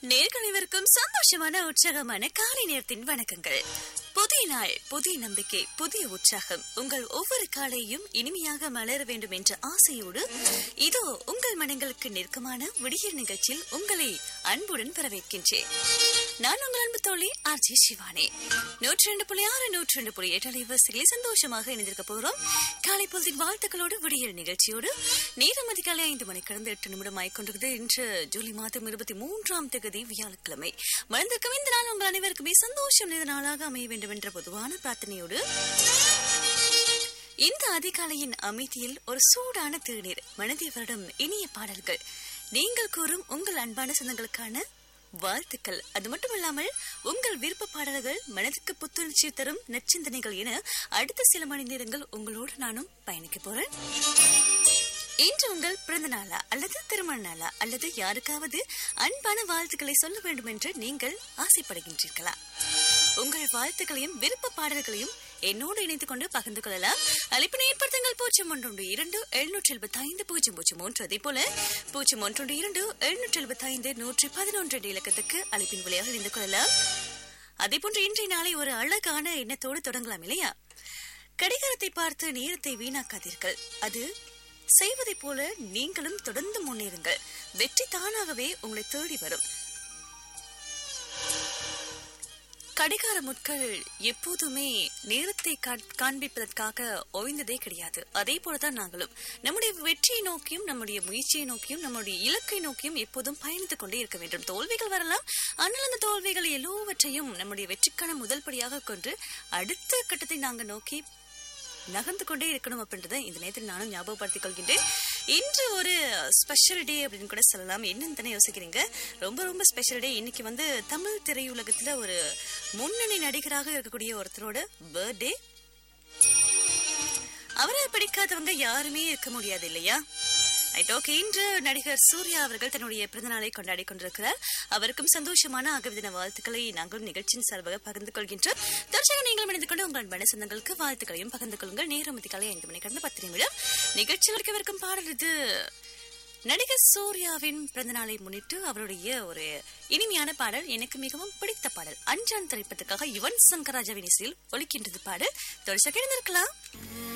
நேர்கணிவருக்கும் சந்தோஷமான உற்சாகமான காலை நேரத்தின் வணக்கங்கள். புதிய நாள், புதிய நம்பிக்கை, புதிய உற்சாகம் உங்கள் ஒவ்வொரு காலையும் இனிமையாக மலர வேண்டும் என்ற ஆசையோடு இதோ உங்கள் மனங்களுக்கு நெருக்கமான விடியல் நிகழ்ச்சியில் உங்களை அன்புடன் வரவேற்கின்றேன். நான் உங்கள் அன்பு தோழி ஆர்ஜி சிவானி. 102.6 102.8 அலைவரிசைகளில் சந்தோஷமாக இணைந்திருக்க போகிறோம். காலை பொழுதின் வாழ்த்துக்களோடு விடியல் நிகழ்ச்சியோடு நேரம் அதிகாலை 5 மணி கடந்து 8 நிமிடம் ஆய்கொண்டிருக்கிறது. இன்று ஜூலை மாதம் 23ஆம் தேதி வியாழக்கிழமை. மறந்திருக்கும் இந்த நாள் உங்கள் அனைவருக்குமே சந்தோஷம் நிறைந்த நாளாக அமைய வேண்டும் என்ற பொதுவான பிரார்த்தனையோடு இந்த அதிகாலையின் அமைதியில் ஒரு சூடான தேநீர், மனதை வருடம் இனிய பாடல்கள், நீங்கள் கூறும் உங்கள் அன்பான சொந்தங்களுக்கான வாழ்த்துக்கள், அது மட்டுமல்லாமல் உங்கள் விருப்ப பாடல்கள், மனதுக்கு புத்துணர்ச்சி தரும் நற்சிந்தனைகள் என அடுத்த சில மணி நேரங்கள் உங்களோடு நானும் பயணிக்க போறேன். இன்று உங்கள் பிறந்த நாளா அல்லது திருமண நாளா அல்லது யாருக்காவது அன்பான வாழ்த்துக்களை சொல்ல வேண்டும் என்று நீங்கள் ஆசைப்படுகின்றீர்களா? உங்கள் வாழ்த்துக்களையும் விருப்ப பாடல்களையும் என்னோடு இணைத்துக் கொண்டு பகிர்ந்து கொள்ளலாம். அழைப்பினை ஏற்படுத்துங்கள் 012-775-003. அதே போல 012-775-111 இலக்கத்துக்கு அழைப்பின் வழியாக இணைந்து கொள்ளலாம். அதே போன்று இன்றைய நாளை ஒரு அழகான எண்ணத்தோடு தொடங்கலாம் இல்லையா? கடிகாரத்தை பார்த்து நேரத்தை வீணாக்காதீர்கள். அது செய்வதை போல நீங்களும் தொடர்ந்து முன்னேறுங்கள். வெற்றி தானாகவே உங்களை தேடி வரும். கடிகார முட்கள் எப்போதுமே நேரத்தை காண்பிப்பதற்காக ஓய்ந்ததே கிடையாது. அதே போலதான் நாங்களும் நம்முடைய வெற்றியை நோக்கியும் நம்முடைய முயற்சியை நோக்கியும் நம்முடைய இலக்கை நோக்கியும் எப்போதும் பயணித்துக் கொண்டே இருக்க வேண்டும். தோல்விகள் வரலாம், ஆனால் அந்த தோல்விகள் எல்லாவற்றையும் நம்முடைய வெற்றிக்கான முதல் படியாக கொண்டு அடுத்த கட்டத்தை நாங்கள் நோக்கி நகர்ந்து கொண்டே இருக்கணும் அப்படின்றத இந்த நேரத்தில் நானும் ஞாபகப்படுத்திக் கொள்கின்றேன். இன்று ஒரு ஸ்பெஷல் டே அப்படின்னு கூட சொல்லலாம். என்னன்னு தானே யோசிக்கிறீங்க? ரொம்ப ரொம்ப ஸ்பெஷல் டே. இன்னைக்கு தமிழ் திரையுலகத்துல ஒரு முன்னணி நடிகராக இருக்கக்கூடிய ஒருத்தரோட பர்த்டே. அவரை பிடிக்காதவங்க யாருமே இருக்க முடியாது இல்லையா? இன்று நடிகர் சூர்யா அவர்கள் தன்னுடைய பிறந்தநாளை கொண்டாடி கொண்டிருக்கிறார். அவருக்கும் சந்தோஷமான ஆகவிதின வாழ்த்துக்களை நாங்கள் நிகழ்ச்சியின் சார்பாக பகிர்ந்து கொள்கின்றோம். தொடர்ச்சியாக நீங்கள் இணைந்து கொண்டு உங்கள் மன சொந்தங்களுக்கு வாழ்த்துக்களையும் பகிர்ந்து கொள்ளுங்கள். நேரம் அதிகாலை 5 மணி கடந்து 10 நிமிடம். நிகழ்ச்சியில் இருக்கவிருக்கும் பாடல் இது நடிகர் சூர்யாவின் பிறந்தநாளை முன்னிட்டு அவருடைய ஒரு இனிமையான பாடல், எனக்கு மிகவும் பிடித்த பாடல். அஞ்சான் திரைப்படத்துக்காக யுவன் சங்கர் ராஜாவின் இசையில் ஒலிக்கின்றது பாடல். தொடர்ச்சியாக இணைந்திருக்கலாம்.